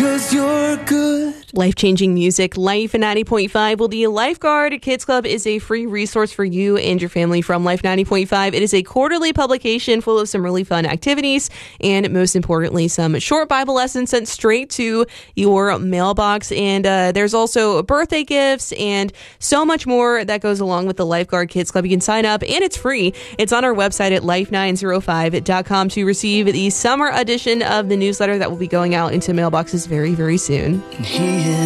'cause you're good. Life-changing music, Life 90.5. Well, the Lifeguard Kids Club is a free resource for you and your family from Life 90.5. It is a quarterly publication full of some really fun activities and, most importantly, some short Bible lessons sent straight to your mailbox. And there's also birthday gifts and so much more that goes along with the Lifeguard Kids Club. You can sign up, and it's free. It's on our website at life905.com to receive the summer edition of the newsletter that will be going out into mailboxes very, very soon. He